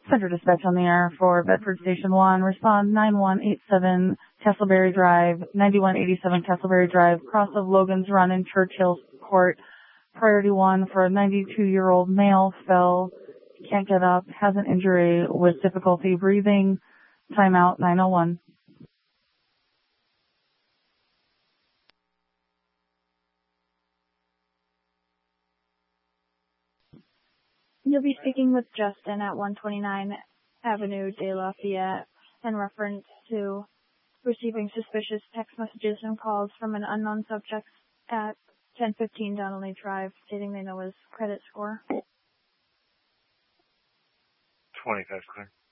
Center Dispatch on the air for Bedford Station 1. Respond 9187 Castleberry Drive, 9187 Castleberry Drive, cross of Logan's Run in Churchill Court. Priority 1 for a 92-year-old male fell, can't get up, has an injury with difficulty breathing. Timeout 901. You'll be speaking with Justin at 129 Avenue de Lafayette in reference to receiving suspicious text messages and calls from an unknown subject at 1015 Donnelly Drive stating they know his credit score. 25 clear.